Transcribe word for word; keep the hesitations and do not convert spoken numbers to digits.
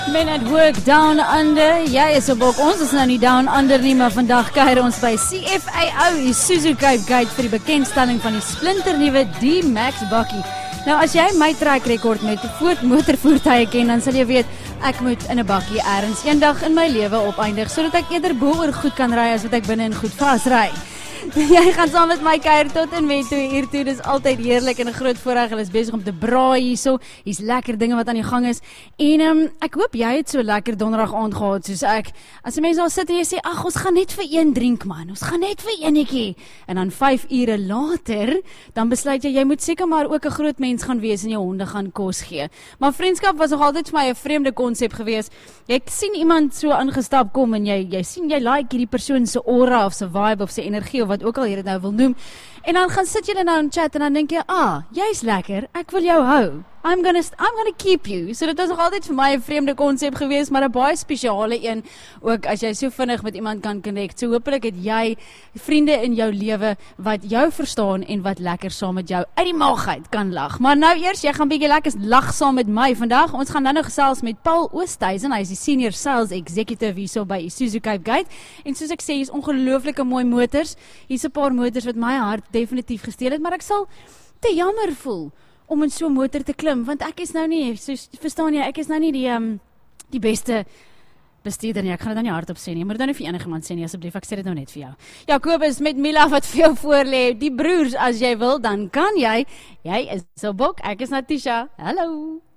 Men at work down under. Jy is op ook, ons is nou nie down under nie, maar vandag kuier ons by C F A O Isuzu Cape Gate vir die bekendstelling van die splinternuwe D-Max bakkie. Nou as jy my track record met voort motorvoertuie ken, dan sal jy weet ek moet in 'n bakkie ergens eendag in my lewe opeindig sodat ek eerder bo oor goed kan ry as wat ek binne in goed vasry. Jy gaan saam met my kuier tot en met twee uur toe. Dis altyd heerlik en 'n groot voorreg. Hulle is besig om te braai hierso. Hier's lekker dinge wat aan die gang is. En um, ek hoop jy het so lekker donderdag aand gehad soos ek. As 'n mens daar sit en jy sê, "Ag, ons gaan net vir een drink man. Ons gaan net vir eenetjie." En dan vyf ure later, dan besluit jy jy moet seker maar ook 'n groot mens gaan wees en jou honde gaan kos gee. Maar vriendskap was nog altyd vir my 'n vreemde konsep gewees. Jy sien iemand so aangestap kom en jy jy sien jy like hierdie persoon se aura of se vibe of se energie of wat ook al jy dit nou wil noem. En dan gaan sit julle nou in chat en dan dink jy, ah, jy's lekker, ek wil jou hou. I'm gonna, I'm gonna keep you. So dit was nog altyd vir my 'n vreemde konsep gewees, maar 'n baie spesiale een, ook as jy so vinnig met iemand kan connect. So hopelik het jy vriende in jou lewe wat jou verstaan en wat lekker saam met jou uit die maag uit kan lag. Maar nou eers, jy gaan bietjie lekker lag saam met my vandag. Ons gaan nou nou gesels met Paul Oosthuizen. Hy is die Senior Sales Executive hierso by Isuzu Cape Gate. En soos ek sê, hier's ongelooflike mooi motors. Hier's 'n paar motors wat my hart definitief gesteel het, maar ek sal te jammer voel om in so 'n motor te klim, want ek is nou nie, so, verstaan jy, ek is nou nie die um, die beste bestuurder nie. Ek gaan dit nou nie hardop sê nie. Moet dit nou nie vir enigiemand sê nie, asseblief. Ek sê dit nou net vir jou. Jacobus met Mila wat vir jou voorlê. Die broers, as jy wil, dan kan jy. Jy is so bok, ek is Natisha. Hallo.